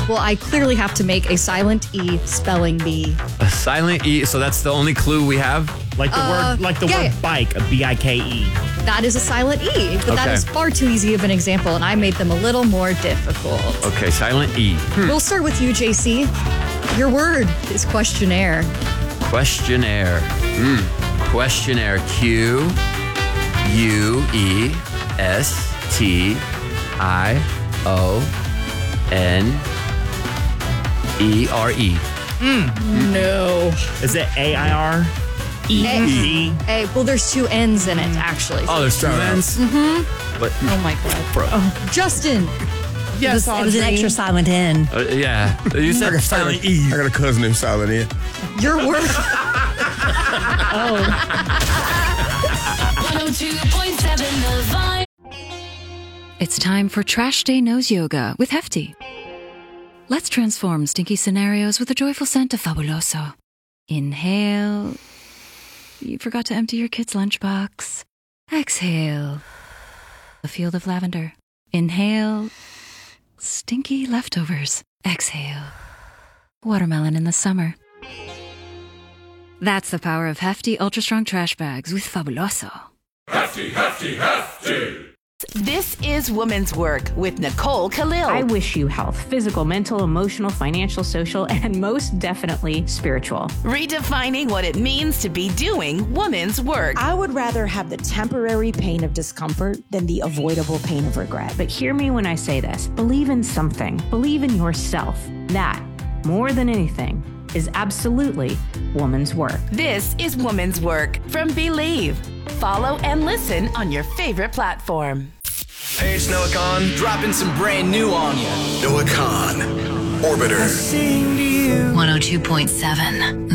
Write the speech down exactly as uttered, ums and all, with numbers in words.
Well, I clearly have to make a silent E spelling bee. A silent E. So that's the only clue we have? Like the Uh, word, like the yeah, word yeah. bike, a B I K E. That is a silent E, but that Okay. is far too easy of an example, and I made them a little more difficult. Okay, silent E. Hmm. We'll start with you, J C. Your word is questionnaire. Questionnaire. Hmm. Questionnaire. Q U E S T I O N E R E. No. Is it A I R? E E. Hey, well, there's two N's in it, actually. Oh, there's two N's? Mm-hmm. But, Oh my God. Bro. Oh, Justin. Yes, it was an extra silent N. uh, yeah. You said silent E. I got a cousin named Silent E. Your word. one oh two point seven The Vibe. It's time for Trash Day Nose Yoga with Hefty. Let's transform stinky scenarios with a joyful scent of Fabuloso. Inhale. You forgot to empty your kid's lunchbox. Exhale. A field of lavender. Inhale. Stinky leftovers. Exhale. Watermelon in the summer. That's the power of Hefty Ultra Strong Trash Bags with Fabuloso. This is Woman's Work with Nicole Khalil. I wish you health, physical, mental, emotional, financial, social, and most definitely spiritual. Redefining what it means to be doing woman's work. I would rather have the temporary pain of discomfort than the avoidable pain of regret. But hear me when I say this. Believe in something. Believe in yourself. That, more than anything, is absolutely woman's work. This is Woman's Work from Believe. Follow and listen on your favorite platform. Hey, it's Noah Khan, dropping some brand new on you. Noah Khan, Orbiter. one oh two point seven